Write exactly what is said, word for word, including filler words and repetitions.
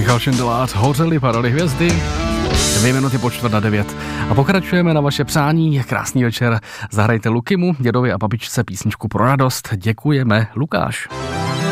Michal Šindelát, Hořely padaly hvězdy. Dvě minuty po čtvrt na devět. A pokračujeme na vaše přání. Krásný večer. Zahrajte Lukimu, dědovi a babičce písničku pro radost. Děkujeme, Lukáš.